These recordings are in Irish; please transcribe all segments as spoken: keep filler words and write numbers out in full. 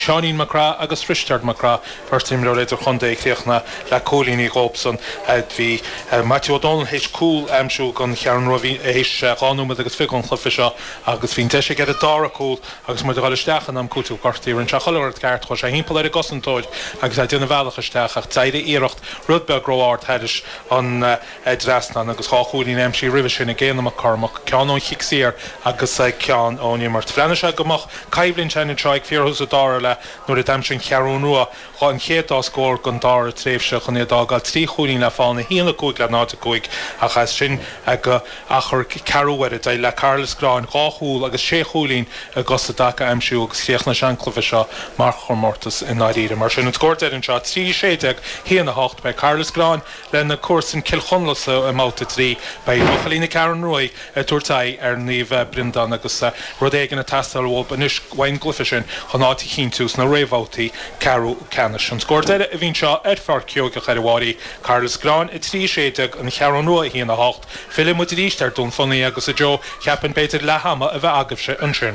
Seanín Macra agus Frichtard Macra first time related chunde creachna la Colini Robson had vi Matthew O'Donnell his cool amshu gon Sharon Rovi his ganu met agus fikon chfisha agus fin teshe get a dara cool agus mo de gal stachen am kutu karti en chachaloert kaart go sein polere gosentoid agus uit in valige stach zeide eracht Rudberg Roart hadish on drasna agus chachulin amshi rivision again am karmak kan on hixier agus kan on immer franisha gemach kaivlin chine traik vier hus dara nor de damsin Sharon Roa gan cheta score gon dara trefse gan da gal tri chulin la fane hele koik la na koik a chas sin ag achar caro wed dai la Carlos Graan gahul agus sé chulin agus daka amshu agus chechna shanklovisha mar chomortus in naide mar sin scored in shot tri shedeg he na hocht by Carlos Graan len na course in Kilchonlos amount three by Rochalina Karen Roy tortai er neve Brindan agus rodegen a tastal wol banish wine glyfishin hanati hintus na revauti caro canish and scored a vinsha at far kyoga kharwari Carlos Graan it tri shedeg and Sharon Roy he na hocht Philip Mudrishtar dun funny agus a Joe Captain Peter Lahama of Agavshe unshin.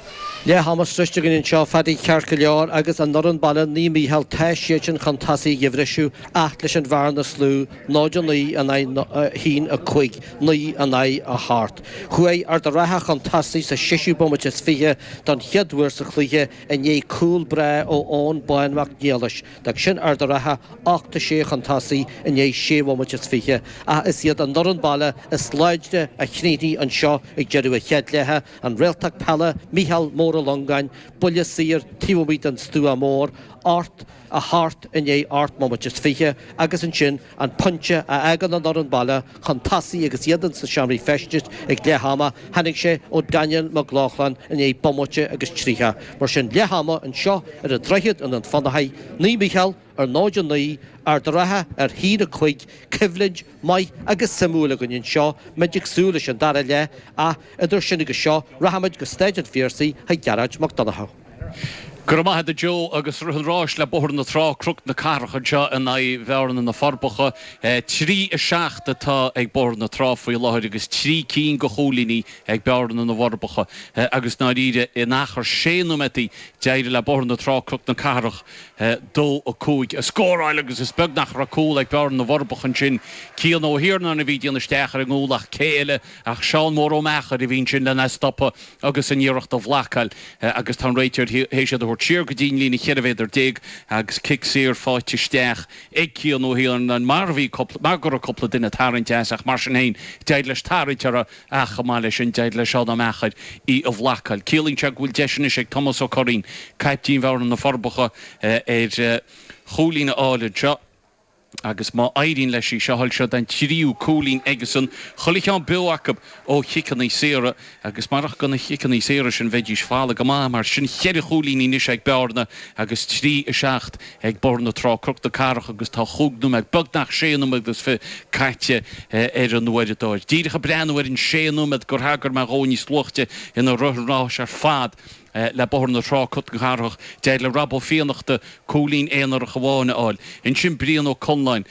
Le hamas struistegin in seo fadí cearcailleár agus an noran balla ní míhall teisiin chuntasaí gihrisisiú acht leis an bhar na slú náidir ní an hín a chuig ní an a hart. Chué ar de ratha chuntasaí sa siisiú bomate fiche don cheadúir sa chluthe in é cúil bre ó ón bainmach géalais. Dag sin ar de ratha achta sé chuntasaí in é sé bomate fiche a is iad an noran balla is sláide a chnídí an seo ag jeú a cheadlethe an réaltach pella míhall mór Longain, Bullia Seer, Tivobit and Stua Moore, Art, a heart in ye art moment just fiche, agus and chin, and puncha a agan and Noran Balla, Contasi, agus Yedans the Shamri Feshit, ag Lehama, Hannigshe, o Daniel McLaughlin, and ye Pomoche, agus Triha, Marshin Lehama and Shaw, at a Drahit and Fandahai, Ni Michel, or Nojan Ni, ar draha ar híad a chuig civlinge mai agus samúla gon in seo magic súlis an dara le a idir sin agus seo rahamid go stéid an fiersaí ha garage McDonagh. Gurma had the Joe agus ruhráis le bohar na trá cruk na carcha seo in ai bhearan na farbacha trí a seachta tá ag bohar na trá faoi láthir agus trí cín go cholíní ag bearan na farbacha agus ná ríide i nachar sénumetí deire le bohar na trá cruk na carach dó a cúig a scóráil agus is beg nach ra cúil ag bearan na farbachan sin cíal nó hiarna na bhí na stechar an ngúlach céile ach seán mór ó mechar i bhín sin le na stoppa agus in iirecht a bhlacail agus tá réiteir héise or cheer gedien lína cheirvéidir dig agus kick sér fáte steach ag cíal nó hiarn an marví couple mar gur a couple dinne tarint ach mar sin hain deidles tarintara a chamáile sin deidle seá am mechad í a bhlacail cíling te bhfuil deisina ag Thomas O'Corrin caiptín bhar na farbacha ar cholína áile seo agus má airín leis í seáil seo den tíú cúlín agasan cholicán buachab ó chicaní séra agus marach gona chicaní séra sin bheidís fála go má mar sin cheir cholíní níos ag bearna agus trí a seacht ag borna trá cruk de carach agus tá chugnum ag bugnach séanum agus fi caite ar an nuidirdáid. Díirecha breanúir in séanum gur hagur mar róní sluchte in a ruhrás ar fad le bohar na trá cut go carach dead le rabo féanachta cólín éanar a gháine áil. In sin bríon ó conláin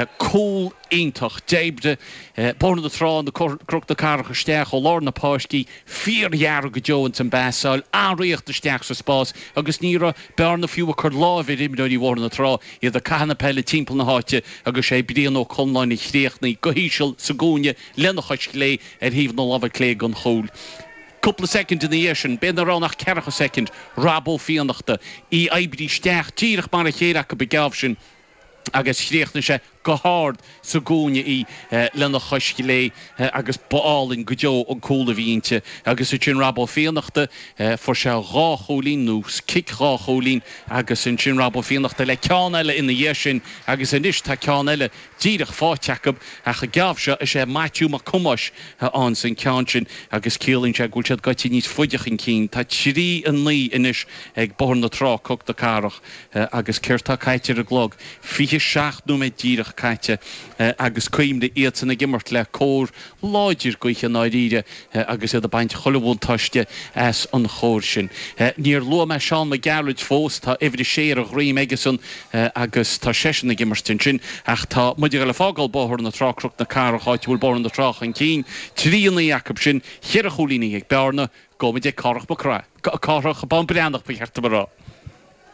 cól intach déibde bohar na trá na cruk de carach steach ó lár na páiscí fíorhear go Jones an básáil áíocht de steach sa spás agus níra bear na fiú a chur láhir imdóí bhar na trá iad a cahanna pelle timppla na háite agus sé bríon ó conláin i chréachnaí go híisiil sa gúne lenachait lé ar híomh na lava clé gon chól. Couple of seconds in the air, ben around nach kerach a second, rabo fianachta, I aibdi steach, tíirech mar a chéirach a begavshin, agus chréachna sé go hard sa gúne í lena choisci lé agus báilin go deo an cóla bhínte agus u sin rabo féanachta for se rá cholín nús, kick rá cholín agus in sin rabo féanachta le ceán eile ina dhé sin agus in is tá ceán eile díirech fáteachab a chu gabhse is sé Matthew McCummaish an san ceán sin agus cíalinn se gúil sead gaiti níos fuideach in cín tá trí an lí inis ag bohar na trá coch de carach agus ceirtá caiitear a glog fiche seach nó mé díirech caite agus cuim de iad sanna gimmart le cór láidir goiche náiríre agus iad a baint cholahún taiste as an chóir sin. Níor lo me seán me garúid fós tá ifri séir a ghríim agasan agus tá sesin na gimmartin sin ach tá muidir le fágal bóthir na trácrocht na carach áit bhfuil bór na trách an cín tríanna Jacob sin cheir a cholíní ag bearna go me de carach ba crá carach a ban breannach ba cheartta bará.